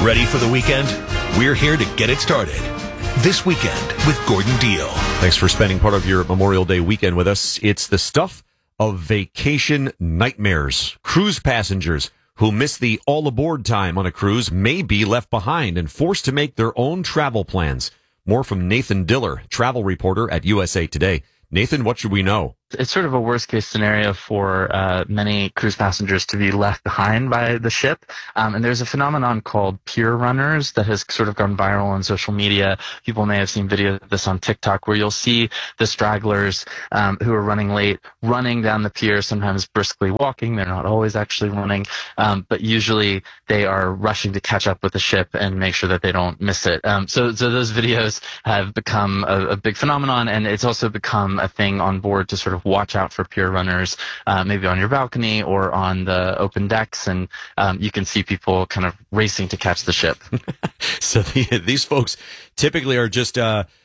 Ready for the weekend? We're here to get it started. This Weekend with Gordon Deal. Thanks for spending part of your Memorial Day weekend with us. It's the stuff of vacation nightmares. Cruise passengers who miss the all-aboard time on a cruise may be left behind and forced to make their own travel plans. More from Nathan Diller, travel reporter at USA Today. Nathan, what should we know? It's sort of a worst-case scenario for many cruise passengers to be left behind by the ship. And there's a phenomenon called pier runners that has sort of gone viral on social media. People may have seen videos of this on TikTok, where you'll see the stragglers who are running late, running down the pier, sometimes briskly walking. They're not always actually running, but usually they are rushing to catch up with the ship and make sure that they don't miss it. So those videos have become a big phenomenon, and it's also become a thing on board to sort of watch out for pier runners, maybe on your balcony or on the open decks, and you can see people kind of racing to catch the ship. So these folks typically are just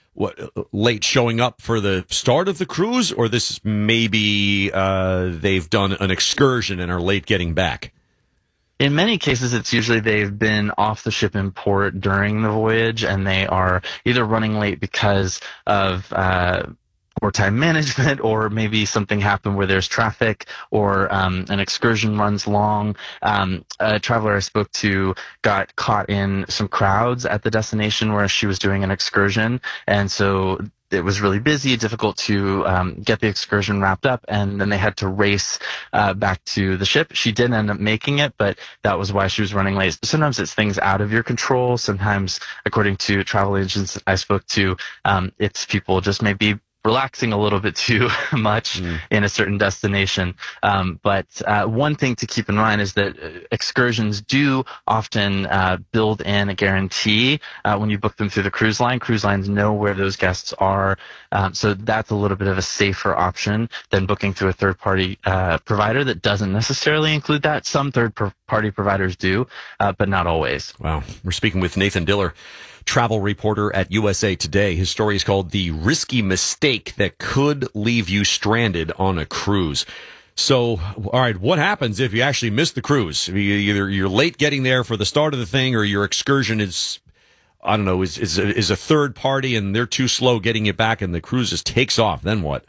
late showing up for the start of the cruise, or this maybe they've done an excursion and are late getting back? In many cases, it's usually they've been off the ship in port during the voyage, and they are either running late because of or time management, or maybe something happened where there's traffic, or an excursion runs long. A traveler I spoke to got caught in some crowds at the destination where she was doing an excursion, and so it was really busy, difficult to get the excursion wrapped up, and then they had to race back to the ship. She did end up making it, but that was why she was running late. Sometimes it's things out of your control. Sometimes, according to travel agents I spoke to, it's people just maybe relaxing a little bit too much in a certain destination. But one thing to keep in mind is that excursions do often build in a guarantee when you book them through the cruise line. Cruise lines know where those guests are. So that's a little bit of a safer option than booking through a third-party provider that doesn't necessarily include that. Some third-party providers do, but not always. Wow. We're speaking with Nathan Diller, travel reporter at USA Today. His story is called The Risky Mistake That Could Leave You Stranded on a Cruise. So, all right, what happens if you actually miss the cruise? Either you're late getting there for the start of the thing, or your excursion is, I don't know, is a third party and they're too slow getting you back and the cruise just takes off. Then what?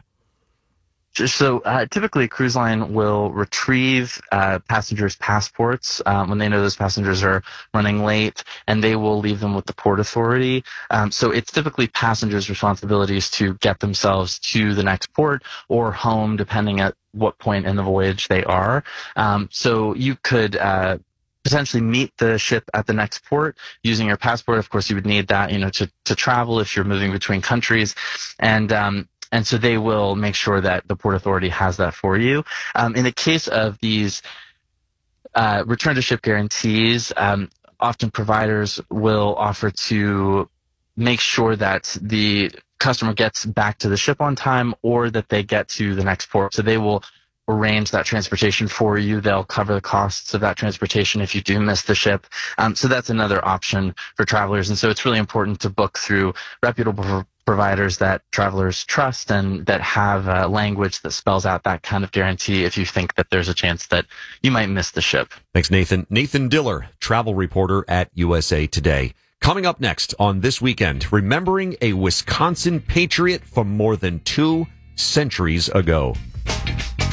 So typically, a cruise line will retrieve passengers' passports when they know those passengers are running late, and they will leave them with the port authority. So it's typically passengers' responsibilities to get themselves to the next port or home, depending at what point in the voyage they are. So you could potentially meet the ship at the next port using your passport. Of course, you would need that, to travel if you're moving between countries, and so they will make sure that the port authority has that for you. In the case of these return to ship guarantees, often providers will offer to make sure that the customer gets back to the ship on time, or that they get to the next port. So they will arrange that transportation for you. They'll cover the costs of that transportation if you do miss the ship. So that's another option for travelers. And so it's really important to book through reputable providers that travelers trust and that have language that spells out that kind of guarantee if you think that there's a chance that you might miss the ship. Thanks, Nathan. Nathan Diller, travel reporter at USA Today. Coming up next on This Weekend, remembering a Wisconsin patriot from more than 2 centuries ago.